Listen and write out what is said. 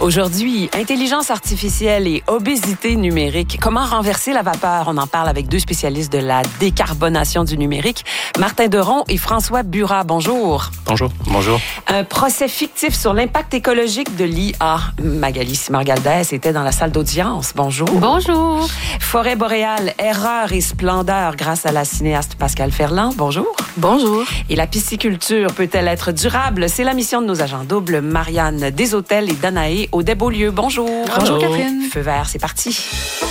Aujourd'hui, intelligence artificielle et obésité numérique. Comment renverser la vapeur? On en parle avec deux spécialistes de la décarbonation du numérique, Martin Deron et François Burat. Bonjour. Bonjour. Bonjour. Un procès fictif sur l'impact écologique de l'IA. Magali Simard-Galdès était dans la salle d'audience. Bonjour. Bonjour. Forêt boréale, erreur et splendeur grâce à la cinéaste Pascale Ferland. Bonjour. Bonjour. Et la pisciculture peut-elle être durable? C'est la mission de nos agents doubles, Marianne Deshôtels et Danae Audet-Beaulieu. Bonjour. Bonjour, Catherine. Feu vert, c'est parti.